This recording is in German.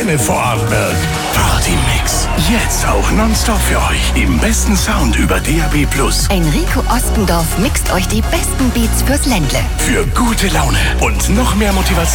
Probleme voranbringen. Party-Mix. Jetzt auch nonstop für euch. Im besten Sound über DAB+. Enrico Ostendorf mixt euch die besten Beats fürs Ländle. Für gute Laune und noch mehr Motivation